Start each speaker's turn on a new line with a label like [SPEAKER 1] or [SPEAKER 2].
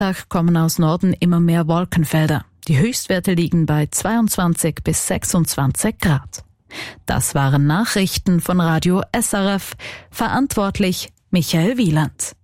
[SPEAKER 1] Tag kommen aus Norden immer mehr Wolkenfelder. Die Höchstwerte liegen bei 22 bis 26 Grad. Das waren Nachrichten von Radio SRF. Verantwortlich Michael Wieland.